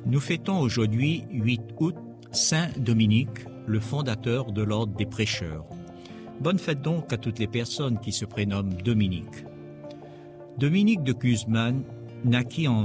Nous fêtons aujourd'hui, 8 août, Saint Dominique, le fondateur de l'ordre des prêcheurs. Bonne fête donc à toutes les personnes qui se prénomment Dominique. Dominique de Guzman naquit en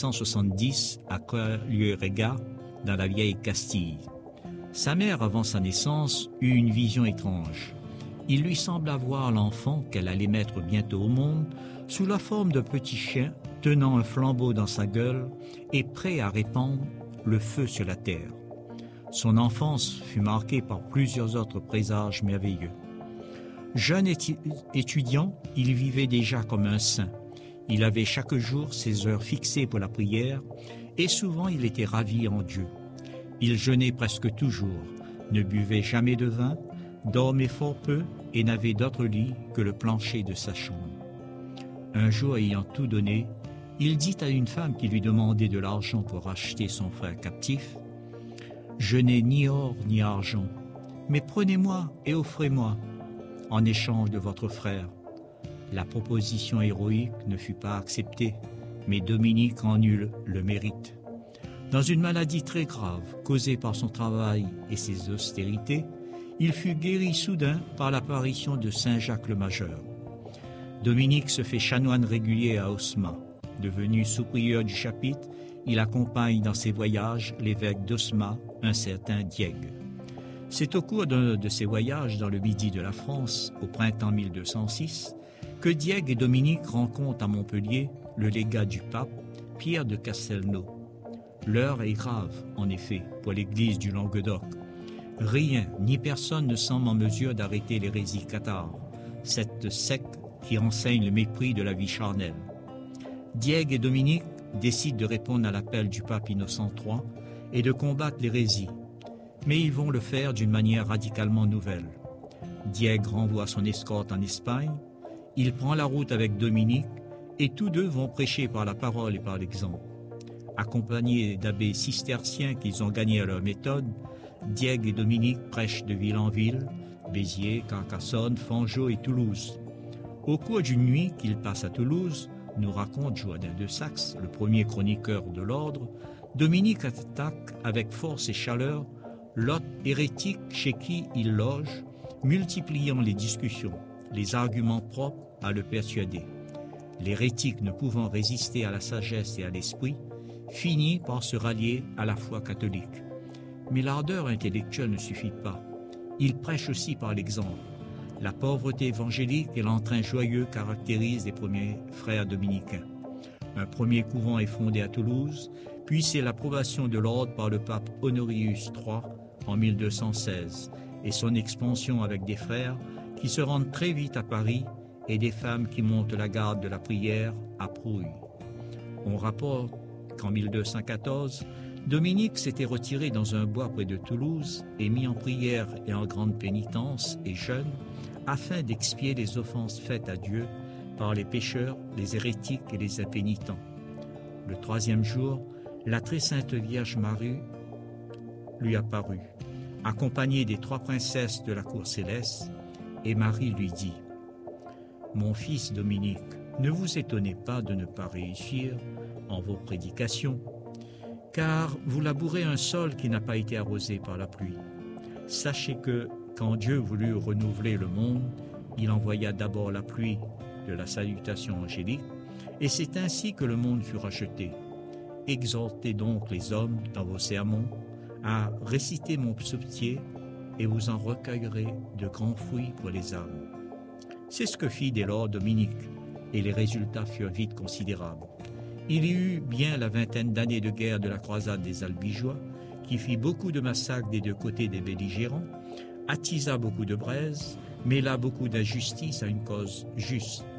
1170 à Colliourega, dans la vieille Castille. Sa mère, avant sa naissance, eut une vision étrange. Il lui sembla voir l'enfant qu'elle allait mettre bientôt au monde sous la forme d'un petit chien tenant un flambeau dans sa gueule et prêt à répandre le feu sur la terre. Son enfance fut marquée par plusieurs autres présages merveilleux. Jeune étudiant, il vivait déjà comme un saint. Il avait chaque jour ses heures fixées pour la prière et souvent il était ravi en Dieu. Il jeûnait presque toujours, ne buvait jamais de vin, dormait fort peu et n'avait d'autre lit que le plancher de sa chambre. Un jour, ayant tout donné, il dit à une femme qui lui demandait de l'argent pour racheter son frère captif, « Je n'ai ni or ni argent, mais prenez-moi et offrez-moi en échange de votre frère. » La proposition héroïque ne fut pas acceptée, mais Dominique en eut le mérite. Dans une maladie très grave, causée par son travail et ses austérités, il fut guéri soudain par l'apparition de Saint Jacques le Majeur. Dominique se fait chanoine régulier à Osma. Devenu sous-prieur du chapitre, il accompagne dans ses voyages l'évêque d'Osma, un certain Diègue. C'est au cours d'un de ses voyages dans le midi de la France, au printemps 1206, que Diègue et Dominique rencontrent à Montpellier le légat du pape, Pierre de Castelnau. L'heure est grave, en effet, pour l'église du Languedoc. Rien ni personne ne semble en mesure d'arrêter l'hérésie cathare, cette secte qui enseigne le mépris de la vie charnelle. Diègue et Dominique décident de répondre à l'appel du pape Innocent III et de combattre l'hérésie, mais ils vont le faire d'une manière radicalement nouvelle. Diègue renvoie son escorte en Espagne, il prend la route avec Dominique et tous deux vont prêcher par la parole et par l'exemple. Accompagnés d'abbés cisterciens qu'ils ont gagnés à leur méthode, Diègue et Dominique prêchent de ville en ville, Béziers, Carcassonne, Fanjeaux et Toulouse. Au cours d'une nuit qu'ils passent à Toulouse, nous raconte Joannin de Saxe, le premier chroniqueur de l'ordre, Dominique attaque avec force et chaleur l'hôte hérétique chez qui il loge, multipliant les discussions, les arguments propres à le persuader. L'hérétique, ne pouvant résister à la sagesse et à l'esprit, finit par se rallier à la foi catholique. Mais l'ardeur intellectuelle ne suffit pas. Il prêche aussi par l'exemple. La pauvreté évangélique et l'entrain joyeux caractérisent les premiers frères dominicains. Un premier couvent est fondé à Toulouse, puis c'est l'approbation de l'ordre par le pape Honorius III en 1216 et son expansion avec des frères qui se rendent très vite à Paris et des femmes qui montent la garde de la prière à Prouille. On rapporte qu'en 1214, Dominique s'était retiré dans un bois près de Toulouse et mis en prière et en grande pénitence et jeûne afin d'expier les offenses faites à Dieu par les pécheurs, les hérétiques et les impénitents. Le troisième jour, la très sainte Vierge Marie lui apparut, accompagnée des 3 princesses de la cour céleste, et Marie lui dit « Mon fils Dominique, ne vous étonnez pas de ne pas réussir en vos prédications, car vous labourez un sol qui n'a pas été arrosé par la pluie. Sachez que, quand Dieu voulut renouveler le monde, il envoya d'abord la pluie de la salutation angélique, et c'est ainsi que le monde fut racheté. Exhortez donc les hommes dans vos sermons à réciter mon psautier, et vous en recueillerez de grands fruits pour les âmes. » C'est ce que fit dès lors Dominique, et les résultats furent vite considérables. Il y eut bien la 20aine d'années de guerre de la croisade des Albigeois, qui fit beaucoup de massacres des 2 côtés des belligérants, attisa beaucoup de braises, mêla beaucoup d'injustice à une cause juste.